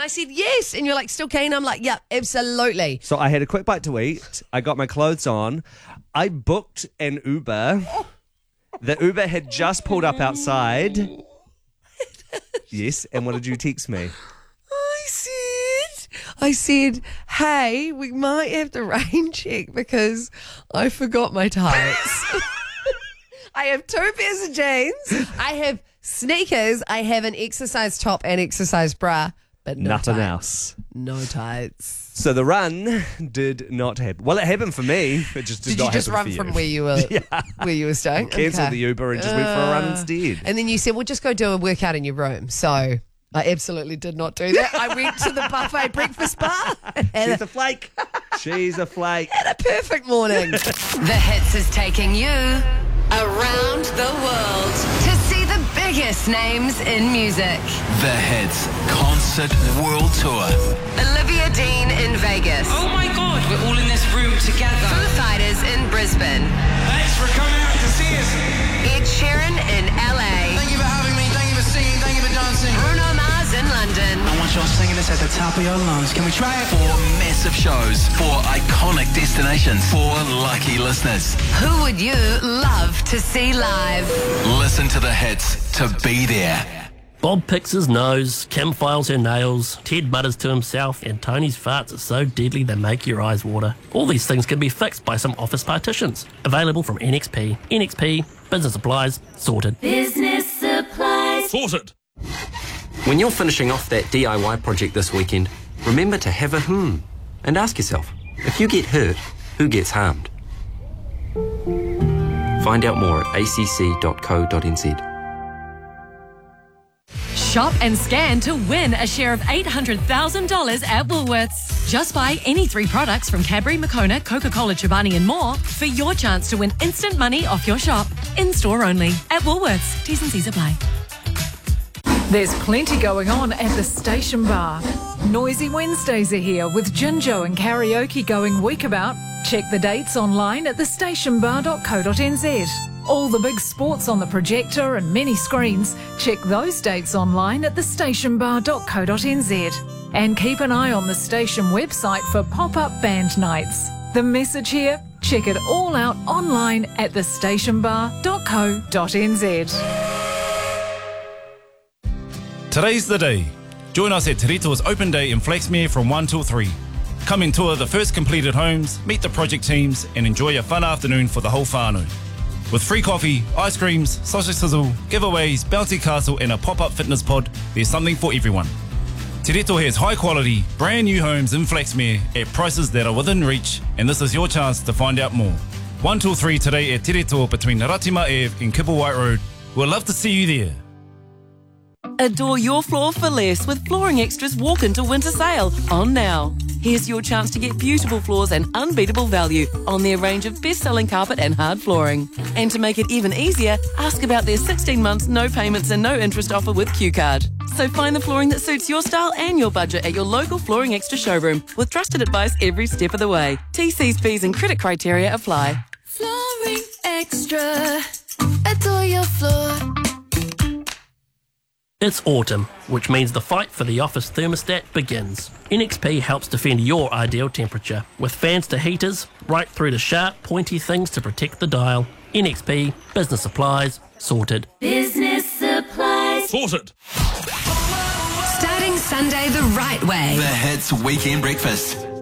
I said, yes. And you're like, still keen? I'm like, yeah, absolutely. So I had a quick bite to eat. I got my clothes on. I booked an Uber. The Uber had just pulled up outside. Yes, and what did you text me? I said, hey, we might have to rain check because I forgot my tights. I have 2 pairs of jeans. I have sneakers. I have an exercise top and exercise bra, but Nothing tights. else. No tights. So the run did not happen. Well, it happened for me. It just did not you just happen run for you. from where you were where you were staying? Cancelled the Uber and just went for a run instead. And then you said, well, just go do a workout in your room. So I absolutely did not do that. I went to the buffet breakfast bar and She's a flake. She's a flake. had a perfect morning. The Hits is taking you around the world to see the biggest names in music. The Hits Concert World Tour. Olivia Dean in Vegas. Oh my God, we're all in this room together. Foo Fighters in Brisbane. Thanks for coming out to see us. Ed Sheeran in LA. Thank you for having me. Thank you for singing. Thank you for dancing. Bruno Mars in London. I want y'all singing this at the top of your lungs. Can we try it? 4 massive shows, 4 iconic destinations, 4 lucky listeners. Who would you love to see live? Listen to the hits to be there. Bob picks his nose, Kim files her nails, Ted mutters to himself, and Tony's farts are so deadly they make your eyes water. All these things can be fixed by some office partitions. Available from NXP. NXP, business supplies, sorted. Business supplies. Sorted! When you're finishing off that DIY project this weekend, remember to have a and ask yourself, if you get hurt, who gets harmed? Find out more at acc.co.nz. Shop and scan to win a share of $800,000 at Woolworths. Just buy any 3 products from Cadbury, Moccona, Coca-Cola, Chobani and more for your chance to win instant money off your shop. In-store only. At Woolworths. T's and C's apply. There's plenty going on at the Station Bar. Noisy Wednesdays are here with Jinjo and karaoke going weekabout. Check the dates online at thestationbar.co.nz. All the big sports on the projector and many screens. Check those dates online at thestationbar.co.nz. And keep an eye on the station website for pop-up band nights. The message here? Check it all out online at thestationbar.co.nz. Today's the day. Join us at Te Reto's Open Day in Flaxmere from 1 till 3. Come and tour the first completed homes, meet the project teams and enjoy a fun afternoon for the whole whānau. With free coffee, ice creams, sausage sizzle, giveaways, bouncy castle and a pop-up fitness pod, there's something for everyone. Te Reto has high quality, brand new homes in Flaxmere at prices that are within reach, and this is your chance to find out more. 1 till 3 today at Te Reto between Ratima Ave and Kibble White Road. We'd love to see you there. Adore your floor for less with Flooring Extra's Walk Into Winter Sale on now. Here's your chance to get beautiful floors and unbeatable value on their range of best-selling carpet and hard flooring. And to make it even easier, ask about their 16 months no payments and no interest offer with Q-Card. So find the flooring that suits your style and your budget at your local Flooring Extra showroom with trusted advice every step of the way. TC's fees and credit criteria apply. Flooring Extra. Adore your floor. It's autumn, which means the fight for the office thermostat begins. NXP helps defend your ideal temperature, with fans to heaters, right through to sharp, pointy things to protect the dial. NXP, business supplies, sorted. Business supplies. Sorted! Starting Sunday the right way. The Hits Weekend Breakfast.